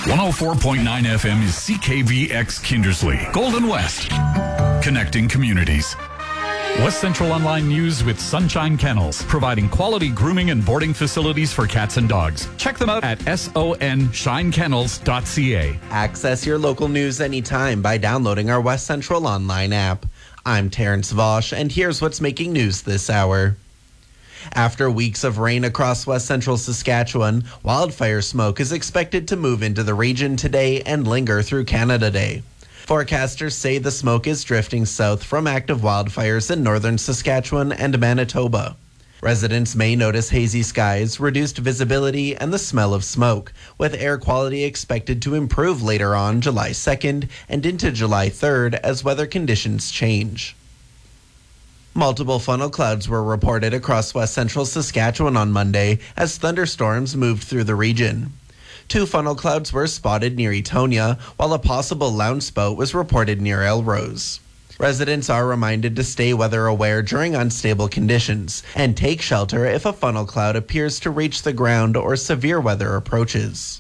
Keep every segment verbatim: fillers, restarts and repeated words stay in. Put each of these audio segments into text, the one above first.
one oh four point nine F M is C K V X Kindersley, Golden West, connecting communities. West Central Online News with Sunshine Kennels, providing quality grooming and boarding facilities for cats and dogs. Check them out at son shine kennels dot c a. Access your local news anytime by downloading our West Central Online app. I'm Terrence Vosch, and here's what's making news this hour. After weeks of rain across west central Saskatchewan, wildfire smoke is expected to move into the region today and linger through Canada Day. Forecasters say the smoke is drifting south from active wildfires in northern Saskatchewan and Manitoba. Residents may notice hazy skies, reduced visibility, and the smell of smoke, with air quality expected to improve later on July second and into July third as weather conditions change. Multiple funnel clouds were reported across west central Saskatchewan on Monday as thunderstorms moved through the region. Two funnel clouds were spotted near Etonia, while a possible lounge spout was reported near Elrose. Residents are reminded to stay weather aware during unstable conditions and take shelter if a funnel cloud appears to reach the ground or severe weather approaches.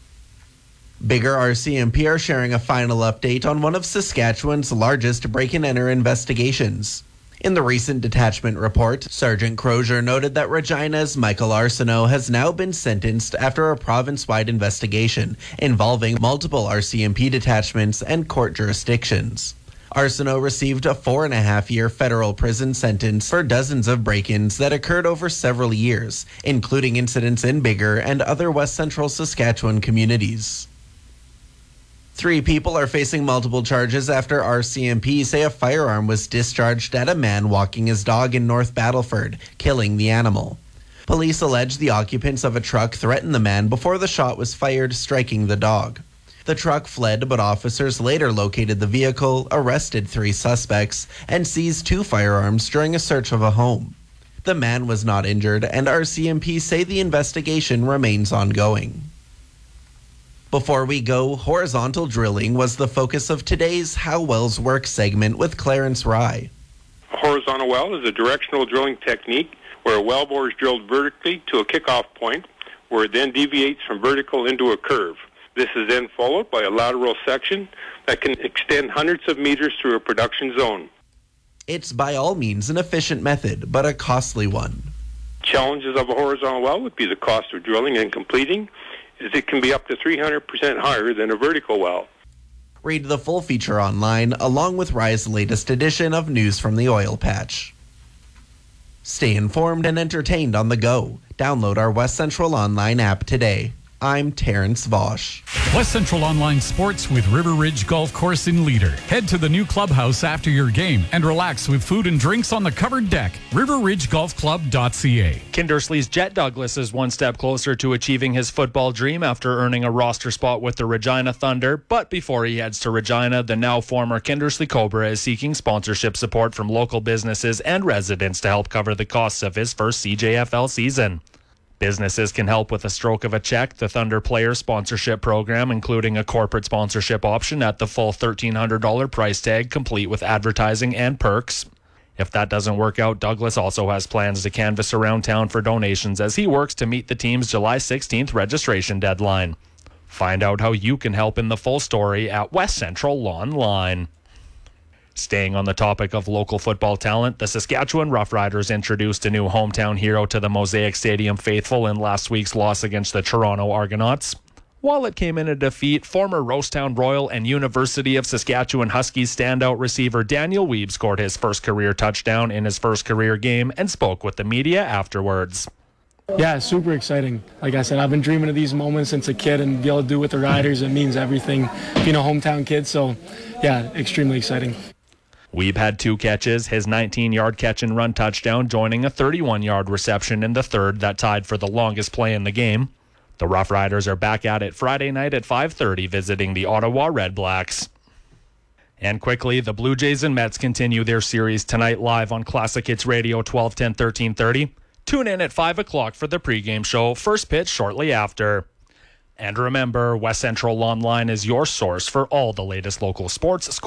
Bigger R C M P are sharing a final update on one of Saskatchewan's largest break-and-enter investigations. In the recent detachment report, Sergeant Crozier noted that Regina's Michael Arsenault has now been sentenced after a province-wide investigation involving multiple R C M P detachments and court jurisdictions. Arsenault received a four and a half year federal prison sentence for dozens of break-ins that occurred over several years, including incidents in Bigger and other west central Saskatchewan communities. Three people are facing multiple charges after R C M P say a firearm was discharged at a man walking his dog in North Battleford, killing the animal. Police allege the occupants of a truck threatened the man before the shot was fired, striking the dog. The truck fled, but officers later located the vehicle, arrested three suspects, and seized two firearms during a search of a home. The man was not injured, and R C M P say the investigation remains ongoing. Before we go, horizontal drilling was the focus of today's How Wells Work segment with Clarence Rye. A horizontal well is a directional drilling technique where a wellbore is drilled vertically to a kickoff point, where it then deviates from vertical into a curve. This is then followed by a lateral section that can extend hundreds of meters through a production zone. It's by all means an efficient method, but a costly one. Challenges of a horizontal well would be the cost of drilling and completing, as it can be up to three hundred percent higher than a vertical well. Read the full feature online, along with Rye's latest edition of News from the Oil Patch. Stay informed and entertained on the go. Download our West Central Online app today. I'm Terrence Vosch. West Central Online Sports with River Ridge Golf Course in Leader. Head to the new clubhouse after your game and relax with food and drinks on the covered deck. river ridge golf club dot c a. Kindersley's Jet Douglas is one step closer to achieving his football dream after earning a roster spot with the Regina Thunder. But before he heads to Regina, the now former Kindersley Cobra is seeking sponsorship support from local businesses and residents to help cover the costs of his first C J F L season. Businesses can help with a stroke of a check. The Thunder Player Sponsorship Program, including a corporate sponsorship option at the full thirteen hundred dollars price tag, complete with advertising and perks. If that doesn't work out, Douglas also has plans to canvass around town for donations as he works to meet the team's July sixteenth registration deadline. Find out how you can help in the full story at West Central Online. Staying on the topic of local football talent, the Saskatchewan Roughriders introduced a new hometown hero to the Mosaic Stadium faithful in last week's loss against the Toronto Argonauts. While it came in a defeat, former Rosetown Royal and University of Saskatchewan Huskies standout receiver Daniel Weeb scored his first career touchdown in his first career game and spoke with the media afterwards. Yeah, super exciting. Like I said, I've been dreaming of these moments since a kid, and be able to do it with the Riders, it means everything, being a hometown kid. So, yeah, extremely exciting. Weeb had two catches, his nineteen-yard catch and run touchdown joining a thirty-one-yard reception in the third that tied for the longest play in the game. The Rough Riders are back at it Friday night at five thirty visiting the Ottawa Red Blacks. And quickly, the Blue Jays and Mets continue their series tonight live on Classic Hits Radio twelve ten, thirteen thirty. Tune in at five o'clock for the pregame show, first pitch shortly after. And remember, West Central Online is your source for all the latest local sports,